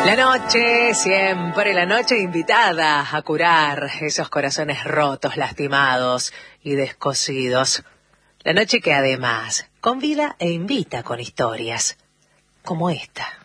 La noche, siempre la noche invitada a curar esos corazones rotos, lastimados y descosidos. La noche que además convida e invita con historias como esta.